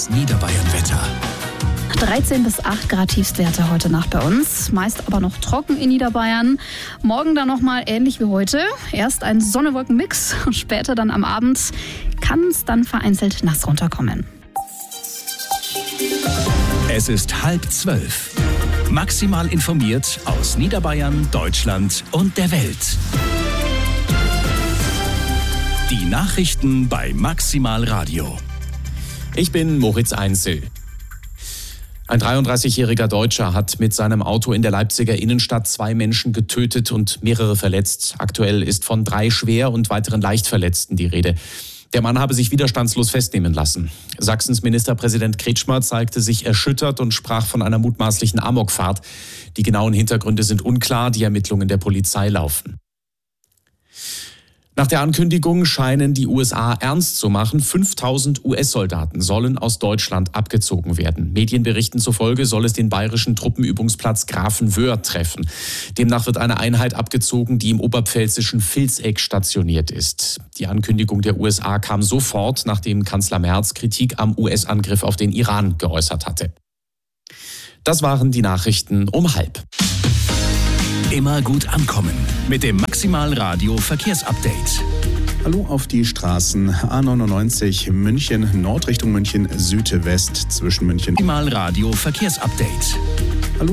Das Niederbayern-Wetter. 13 bis 8 Grad Tiefstwerte heute Nacht bei uns. Meist aber noch trocken in Niederbayern. Morgen dann nochmal ähnlich wie heute. Erst ein Sonne-Wolken-Mix. Später dann am Abend kann es dann vereinzelt nass runterkommen. Es ist 11:30. Maximal informiert aus Niederbayern, Deutschland und der Welt. Die Nachrichten bei Maximal Radio. Ich bin Moritz Einzel. Ein 33-jähriger Deutscher hat mit seinem Auto in der Leipziger Innenstadt 2 Menschen getötet und mehrere verletzt. Aktuell ist von 3 schwer und weiteren Leichtverletzten die Rede. Der Mann habe sich widerstandslos festnehmen lassen. Sachsens Ministerpräsident Kretschmer zeigte sich erschüttert und sprach von einer mutmaßlichen Amokfahrt. Die genauen Hintergründe sind unklar, die Ermittlungen der Polizei laufen. Nach der Ankündigung scheinen die USA ernst zu machen. 5000 US-Soldaten sollen aus Deutschland abgezogen werden. Medienberichten zufolge soll es den bayerischen Truppenübungsplatz Grafenwöhr treffen. Demnach wird eine Einheit abgezogen, die im oberpfälzischen Vilseck stationiert ist. Die Ankündigung der USA kam sofort, nachdem Kanzler Merz Kritik am US-Angriff auf den Iran geäußert hatte. Das waren die Nachrichten um 12:30. Immer gut ankommen mit dem Maximal Radio Verkehrsupdate. Hallo auf die Straßen. A99 München Nord Richtung München Südwest zwischen München. Maximal Radio Verkehrsupdate.